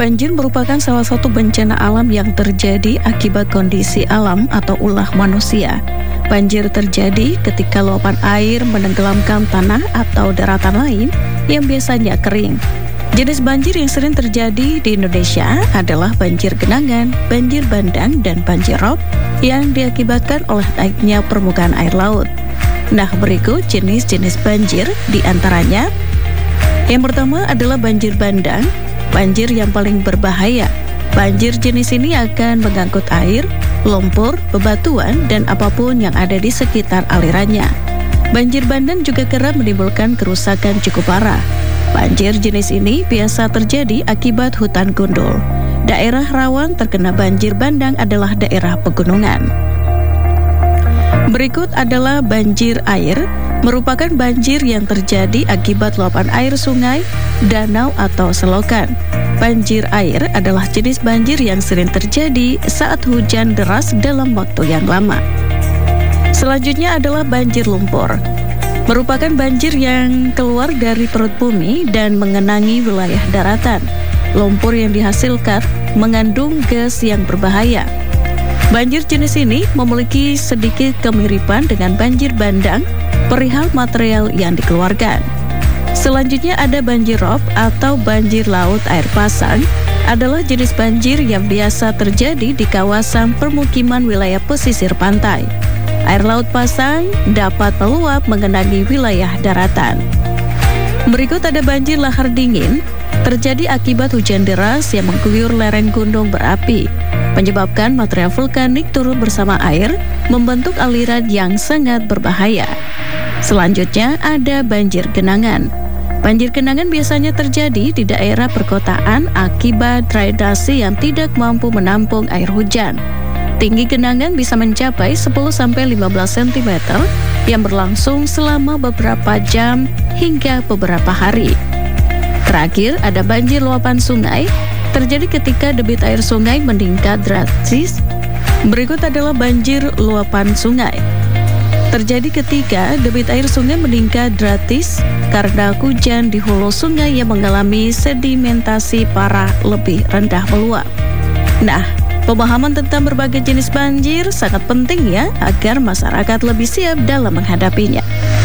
Banjir merupakan salah satu bencana alam yang terjadi akibat kondisi alam atau ulah manusia. Banjir terjadi ketika luapan air menenggelamkan tanah atau daratan lain yang biasanya kering. Jenis banjir yang sering terjadi di Indonesia adalah banjir genangan, banjir bandang, dan banjir rob yang diakibatkan oleh naiknya permukaan air laut. Nah, berikut jenis-jenis banjir di antaranya. Yang pertama adalah banjir bandang, banjir yang paling berbahaya. Banjir jenis ini akan mengangkut air, lumpur, bebatuan, dan apapun yang ada di sekitar alirannya. Banjir bandang juga kerap menimbulkan kerusakan cukup parah. Banjir jenis ini biasa terjadi akibat hutan gundul. Daerah rawan terkena banjir bandang adalah daerah pegunungan. Berikut adalah banjir air, merupakan banjir yang terjadi akibat luapan air sungai, danau, atau selokan. Banjir air adalah jenis banjir yang sering terjadi saat hujan deras dalam waktu yang lama. Selanjutnya adalah banjir lumpur. Merupakan banjir yang keluar dari perut bumi dan mengenangi wilayah daratan. Lumpur yang dihasilkan mengandung gas yang berbahaya. Banjir jenis ini memiliki sedikit kemiripan dengan banjir bandang perihal material yang dikeluarkan. Selanjutnya ada banjir rob atau banjir laut air pasang, adalah jenis banjir yang biasa terjadi di kawasan permukiman wilayah pesisir pantai. Air laut pasang dapat meluap mengenangi wilayah daratan. Berikut ada banjir lahar dingin, terjadi akibat hujan deras yang mengguyur lereng gunung berapi, menyebabkan material vulkanik turun bersama air, membentuk aliran yang sangat berbahaya. Selanjutnya ada banjir genangan. Banjir genangan biasanya terjadi di daerah perkotaan akibat drainase yang tidak mampu menampung air hujan. Tinggi genangan bisa mencapai 10-15 cm yang berlangsung selama beberapa jam hingga beberapa hari. Terakhir, ada banjir luapan sungai, terjadi ketika debit air sungai meningkat drastis. Berikut adalah banjir luapan sungai. Terjadi ketika debit air sungai meningkat drastis karena hujan di hulu sungai yang mengalami sedimentasi parah lebih rendah meluap. Nah, pemahaman tentang berbagai jenis banjir sangat penting ya, agar masyarakat lebih siap dalam menghadapinya.